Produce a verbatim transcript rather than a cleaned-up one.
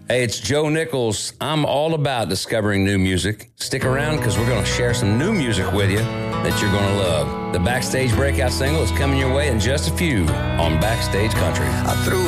Hey, it's Joe Nichols. I'm all about discovering new music. Stick around because we're going to share some new music with you that you're going to love. The Backstage Breakout single is coming your way in just a few on Backstage Country. I threw